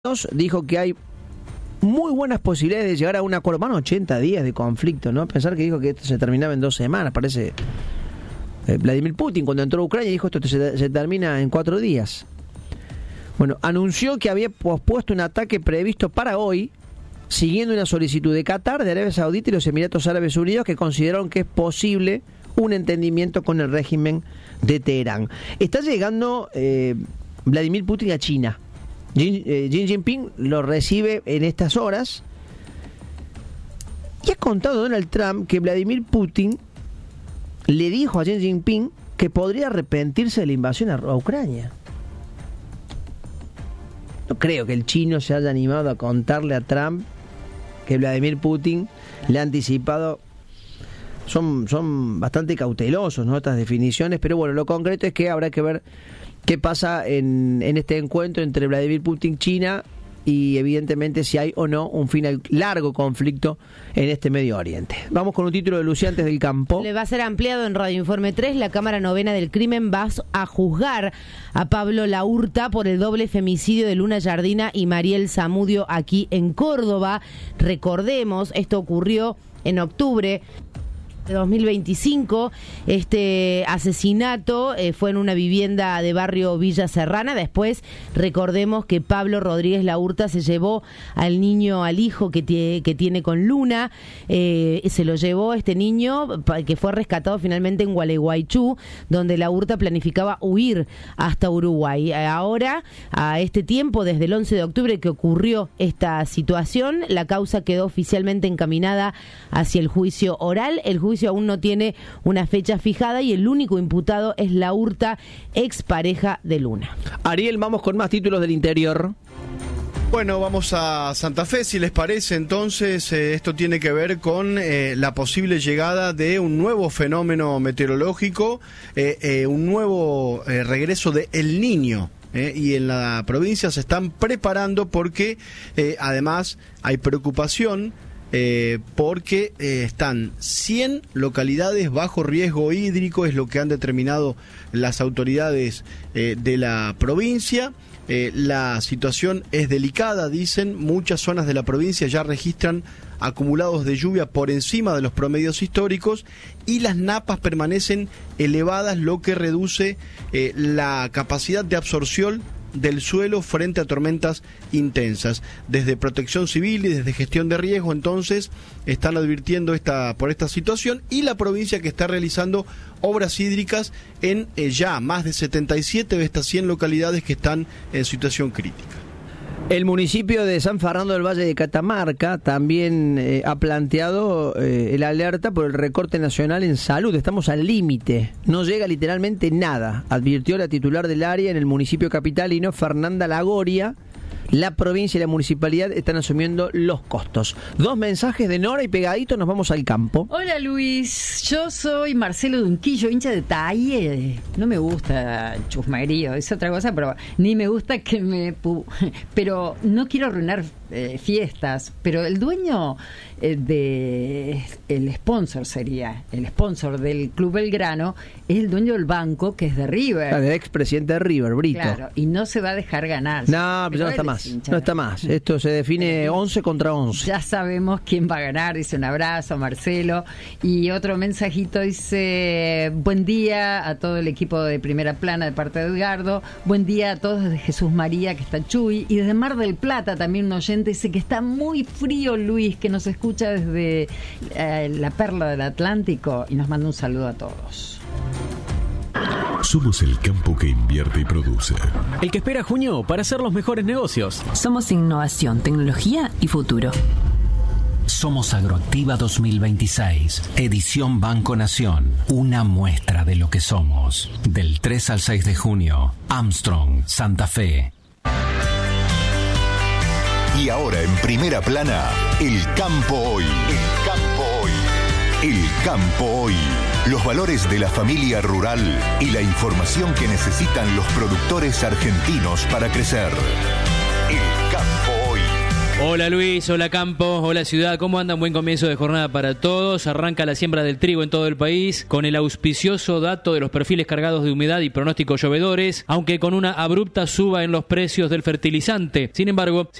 dijo que hay muy buenas posibilidades de llegar a un acuerdo. Van 80 días de conflicto, ¿no? Pensar que dijo que esto se terminaba en 2 semanas, parece Vladimir Putin cuando entró a Ucrania dijo esto se termina en 4 días. Bueno, anunció que había pospuesto un ataque previsto para hoy, siguiendo una solicitud de Qatar, de Arabia Saudita y los Emiratos Árabes Unidos, que consideraron que es posible un entendimiento con el régimen de Teherán. Está llegando Vladimir Putin a China. Xi Jinping lo recibe en estas horas y ha contado Donald Trump que Vladimir Putin le dijo a Xi Jinping que podría arrepentirse de la invasión a Ucrania. No creo que el chino se haya animado a contarle a Trump que Vladimir Putin le ha anticipado. Son bastante cautelosos, ¿no?, estas definiciones, pero bueno, lo concreto es que habrá que ver qué pasa en este encuentro entre Vladimir Putin y China y evidentemente si hay o no un final largo conflicto en este Medio Oriente. Vamos con un título de Luciantes del Campo. Le va a ser ampliado en Radio Informe 3. La Cámara Novena del Crimen va a juzgar a Pablo Laurta por el doble femicidio de Luna Yardina y Mariel Zamudio aquí en Córdoba. Recordemos, esto ocurrió en octubre de 2025. Este asesinato fue en una vivienda de barrio Villa Serrana. Después, recordemos que Pablo Rodríguez Laurta se llevó al hijo que tiene con Luna. Se lo llevó este niño, que fue rescatado finalmente en Gualeguaychú, donde Laurta planificaba huir hasta Uruguay. Ahora, a este tiempo, desde el 11 de octubre que ocurrió esta situación, la causa quedó oficialmente encaminada hacia el juicio oral. El juicio aún no tiene una fecha fijada y el único imputado es Laurta, expareja de Luna. Ariel, vamos con más títulos del interior. Bueno, vamos a Santa Fe, si les parece. Entonces, esto tiene que ver con la posible llegada de un nuevo fenómeno meteorológico, un nuevo regreso de El Niño. Y en la provincia se están preparando porque además hay preocupación porque están 100 localidades bajo riesgo hídrico, es lo que han determinado las autoridades de la provincia. La situación es delicada, dicen. Muchas zonas de la provincia ya registran acumulados de lluvia por encima de los promedios históricos y las napas permanecen elevadas, lo que reduce la capacidad de absorción del suelo frente a tormentas intensas. Desde Protección Civil y desde Gestión de Riesgo, entonces, están advirtiendo por esta situación, y la provincia que está realizando obras hídricas en ya más de 77 de estas 100 localidades que están en situación crítica. El municipio de San Fernando del Valle de Catamarca también ha planteado el alerta por el recorte nacional en salud. Estamos al límite, no llega literalmente nada, advirtió la titular del área en el municipio capitalino, Fernanda Lagoria. La provincia y la municipalidad están asumiendo los costos. 2 mensajes de Nora y pegadito nos vamos al campo. Hola Luis, yo soy Marcelo Dunquillo, hincha de Talle. No me gusta chusmerío, es otra cosa, pero ni me gusta pero no quiero arruinar fiestas, pero el dueño el sponsor sería, el sponsor del Club Belgrano, es el dueño del banco, que es de River. El expresidente de River, Brito. Claro, y no se va a dejar ganar. No, pero no está más. No está más. Esto se define 11 contra 11. Ya sabemos quién va a ganar. Dice un abrazo a Marcelo. Y otro mensajito dice: buen día a todo el equipo de Primera Plana de parte de Edgardo. Buen día a todos desde Jesús María, que está Chuy. Y desde Mar del Plata también un oyente dice que está muy frío, Luis, que nos escucha desde la perla del Atlántico, y nos manda un saludo a todos. Somos el campo que invierte y produce. El que espera junio para hacer los mejores negocios. Somos innovación, tecnología y futuro. Somos Agroactiva 2026, edición Banco Nación. Una muestra de lo que somos. Del 3 al 6 de junio, Armstrong, Santa Fe. Y ahora en Primera Plana, El Campo Hoy. El Campo Hoy. El Campo Hoy. Los valores de la familia rural y la información que necesitan los productores argentinos para crecer. El Campo Hoy, Hola Luis, hola Campo, hola Ciudad, ¿cómo andan? Buen comienzo de jornada para todos. Arranca la siembra del trigo en todo el país con el auspicioso dato de los perfiles cargados de humedad y pronósticos llovedores, aunque con una abrupta suba en los precios del fertilizante. Sin embargo,